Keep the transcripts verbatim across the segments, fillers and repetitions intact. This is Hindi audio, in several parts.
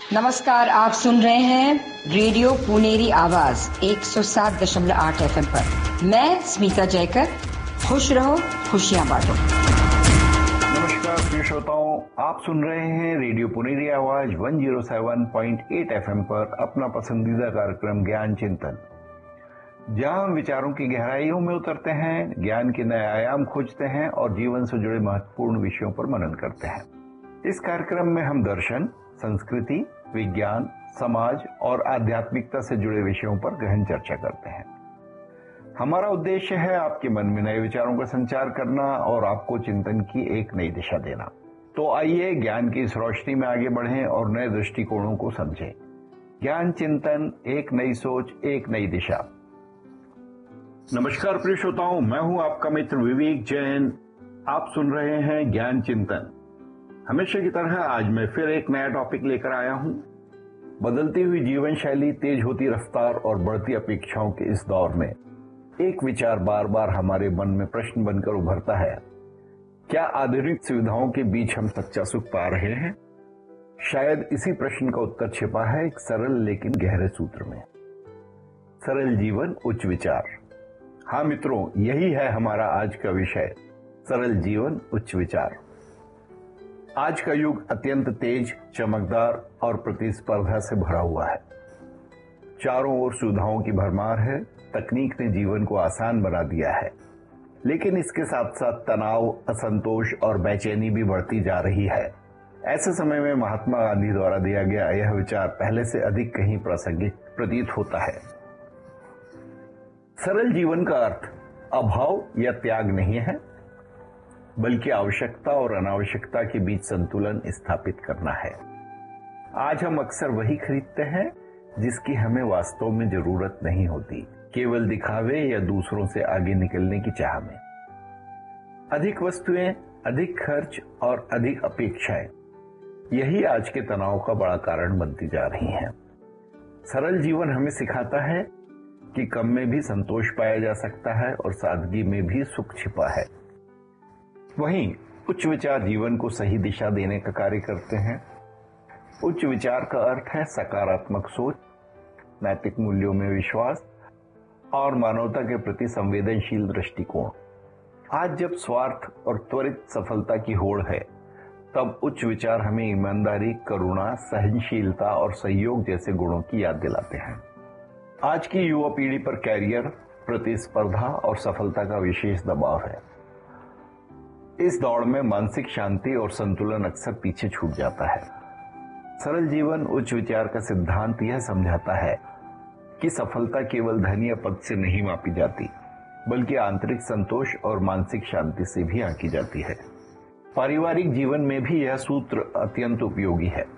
नमस्कार, आप सुन रहे हैं रेडियो पुनेरी आवाज एक सौ सात दशमलव आठ एफ एम पर। मैं स्मिता जयकर। खुश रहो, खुशियां बांटो। नमस्कार प्रिय श्रोताओं, आप सुन रहे हैं रेडियो पुनेरी आवाज एक सौ सात पॉइंट आठ एफ एम पर अपना पसंदीदा कार्यक्रम ज्ञान चिंतन, जहां हम विचारों की गहराइयों में उतरते हैं, ज्ञान के नए आयाम खोजते हैं और जीवन से जुड़े महत्वपूर्ण विषयों पर मनन करते हैं। इस कार्यक्रम में हम दर्शन, संस्कृति, विज्ञान, समाज और आध्यात्मिकता से जुड़े विषयों पर गहन चर्चा करते हैं। हमारा उद्देश्य है आपके मन में नए विचारों का संचार करना और आपको चिंतन की एक नई दिशा देना। तो आइए ज्ञान की इस रोशनी में आगे बढ़ें और नए दृष्टिकोणों को समझें। ज्ञान चिंतन, एक नई सोच, एक नई दिशा। नमस्कार प्रिय श्रोताओं, मैं हूं आपका मित्र विवेक जैन। आप सुन रहे हैं ज्ञान चिंतन। हमेशा की तरह आज मैं फिर एक नया टॉपिक लेकर आया हूं। बदलती हुई जीवन शैली, तेज होती रफ्तार और बढ़ती अपेक्षाओं के इस दौर में एक विचार बार बार हमारे मन में प्रश्न बनकर उभरता है, क्या आधुनिक सुविधाओं के बीच हम सच्चा सुख पा रहे हैं? शायद इसी प्रश्न का उत्तर छिपा है एक सरल लेकिन गहरे सूत्र में। सरल जीवन, उच्च विचार। हाँ मित्रों, यही है हमारा आज का विषय, सरल जीवन, उच्च विचार। आज का युग अत्यंत तेज, चमकदार और प्रतिस्पर्धा से भरा हुआ है। चारों ओर सुविधाओं की भरमार है। तकनीक ने जीवन को आसान बना दिया है, लेकिन इसके साथ साथ तनाव, असंतोष और बेचैनी भी बढ़ती जा रही है। ऐसे समय में महात्मा गांधी द्वारा दिया गया यह विचार पहले से अधिक कहीं प्रासंगिक प्रतीत होता है। सरल जीवन का अर्थ अभाव या त्याग नहीं है, बल्कि आवश्यकता और अनावश्यकता के बीच संतुलन स्थापित करना है। आज हम अक्सर वही खरीदते हैं जिसकी हमें वास्तव में जरूरत नहीं होती, केवल दिखावे या दूसरों से आगे निकलने की चाह में। अधिक वस्तुएं, अधिक खर्च और अधिक अपेक्षाएं, यही आज के तनाव का बड़ा कारण बनती जा रही हैं। सरल जीवन हमें सिखाता है कि कम में भी संतोष पाया जा सकता है और सादगी में भी सुख छिपा है। वहीं उच्च विचार जीवन को सही दिशा देने का कार्य करते हैं। उच्च विचार का अर्थ है सकारात्मक सोच, नैतिक मूल्यों में विश्वास और मानवता के प्रति संवेदनशील दृष्टिकोण। आज जब स्वार्थ और त्वरित सफलता की होड़ है, तब उच्च विचार हमें ईमानदारी, करुणा, सहनशीलता और सहयोग जैसे गुणों की याद दिलाते हैं। आज की युवा पीढ़ी पर कैरियर, प्रतिस्पर्धा और सफलता का विशेष दबाव है। इस दौड़ में मानसिक शांति और संतुलन अक्सर पीछे छूट जाता है। सरल जीवन, उच्च विचार का सिद्धांत यह समझाता है कि सफलता केवल धन या पद से नहीं मापी जाती, बल्कि आंतरिक संतोष और मानसिक शांति से भी आंकी जाती है। पारिवारिक जीवन में भी यह सूत्र अत्यंत उपयोगी है।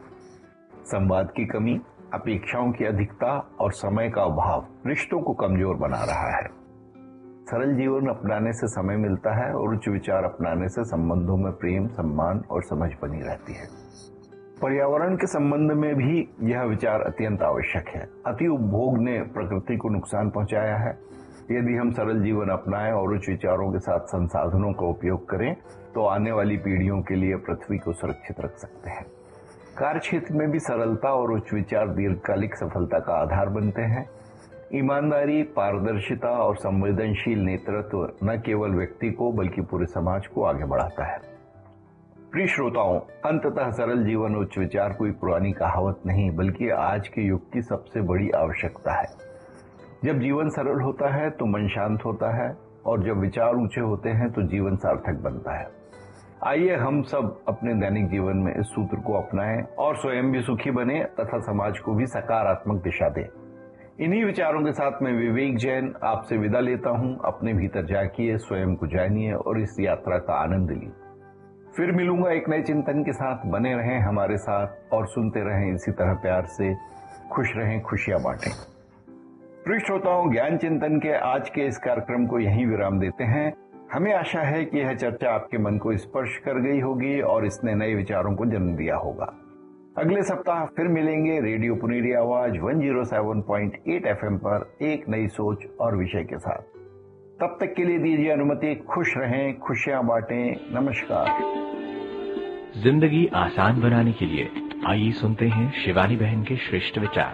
संवाद की कमी, अपेक्षाओं की अधिकता और समय का अभाव रिश्तों को कमजोर बना रहा है। सरल जीवन अपनाने से समय मिलता है और उच्च विचार अपनाने से संबंधों में प्रेम, सम्मान और समझ बनी रहती है। पर्यावरण के संबंध में भी यह विचार अत्यंत आवश्यक है। अति उपभोग ने प्रकृति को नुकसान पहुंचाया है। यदि हम सरल जीवन अपनाएं और उच्च विचारों के साथ संसाधनों का उपयोग करें, तो आने वाली पीढ़ियों के लिए पृथ्वी को सुरक्षित रख सकते हैं। कार्य क्षेत्र में भी सरलता और उच्च विचार दीर्घकालिक सफलता का आधार बनते हैं। ईमानदारी, पारदर्शिता और संवेदनशील नेतृत्व न केवल व्यक्ति को बल्कि पूरे समाज को आगे बढ़ाता है। प्रिय श्रोताओं, अंततः सरल जीवन, उच्च विचार कोई पुरानी कहावत नहीं, बल्कि आज के युग की सबसे बड़ी आवश्यकता है। जब जीवन सरल होता है तो मन शांत होता है, और जब विचार ऊंचे होते हैं तो जीवन सार्थक बनता है। आइए हम सब अपने दैनिक जीवन में इस सूत्र को अपनाएं और स्वयं भी सुखी बने तथा समाज को भी सकारात्मक दिशा दें। इन्हीं विचारों के साथ मैं विवेक जैन आपसे विदा लेता हूं। अपने भीतर झांकिए, स्वयं को जानिए और इस यात्रा का आनंद लीजिए। फिर मिलूंगा एक नए चिंतन के साथ। बने रहें हमारे साथ और सुनते रहें इसी तरह प्यार से। खुश रहें, खुशियां बांटें। प्रिय श्रोताओं, ज्ञान चिंतन के आज के इस कार्यक्रम को यहीं विराम देते हैं। हमें आशा है कि यह चर्चा आपके मन को स्पर्श कर गई होगी और इसने नए विचारों को जन्म दिया होगा। अगले सप्ताह फिर मिलेंगे रेडियो पुनेरी आवाज एक सौ सात पॉइंट आठ एफएम पर एक नई सोच और विषय के साथ। तब तक के लिए दीजिए अनुमति। खुश रहें, खुशियां बांटें। नमस्कार। जिंदगी आसान बनाने के लिए आइए सुनते हैं शिवानी बहन के श्रेष्ठ विचार।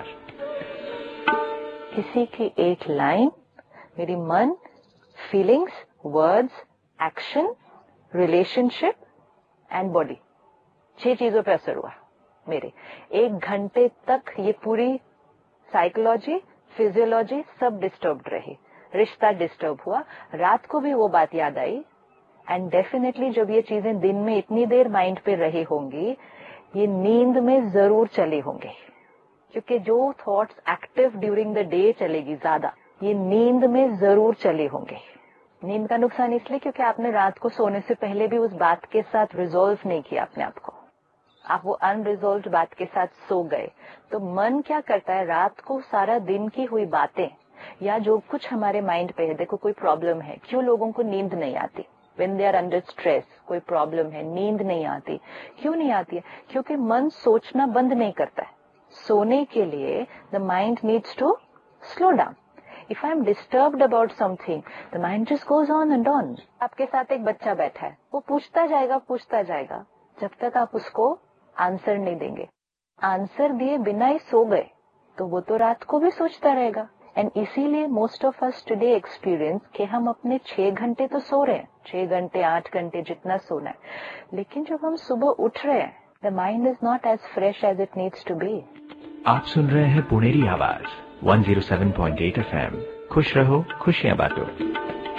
किसी की एक लाइन मेरी मन, feelings, words, action, relationship and body, छह चीजों पे असर हुआ मेरे। एक घंटे तक ये पूरी साइकोलॉजी, फिजियोलॉजी सब डिस्टर्ब्ड रही, रिश्ता डिस्टर्ब हुआ। रात को भी वो बात याद आई एंड डेफिनेटली जब ये चीजें दिन में इतनी देर माइंड पे रही होंगी, ये नींद में जरूर चली होंगी, क्योंकि जो thoughts active during the day चलेगी ज्यादा, ये नींद में जरूर चली होंगी। नींद का नुकसान इसलिए क्योंकि आपने रात को सोने से पहले भी उस बात के साथ रिजॉल्व नहीं किया अपने आप को, आप वो अनरिजॉल्व बात के साथ सो गए। तो मन क्या करता है, रात को सारा दिन की हुई बातें या जो कुछ हमारे माइंड पे है, देखो कोई प्रॉब्लम है, क्यों लोगों को नींद नहीं आती, When they are under stress, कोई प्रॉब्लम है, नींद नहीं आती, क्यों नहीं आती है? क्योंकि मन सोचना बंद नहीं करता है। सोने के लिए the mind needs to slow down. If I am disturbed about something, the mind just goes on and on. आपके साथ एक बच्चा बैठा है, वो पूछता जाएगा पूछता जाएगा जब तक आप उसको आंसर नहीं देंगे। आंसर दिए बिना ही सो गए तो वो तो रात को भी सोचता रहेगा। एंड इसीलिए most of us today experience कि हम अपने छह घंटे तो सो रहे हैं, छह घंटे आठ घंटे जितना सोना है, लेकिन जब हम सुबह उठ रहे हैं, the mind is not as fresh as it needs to be. आप सुन रहे हैं पुनेरी आवाज एक सौ सात पॉइंट आठ एफ एम। खुश रहो, खुशियां बांटो।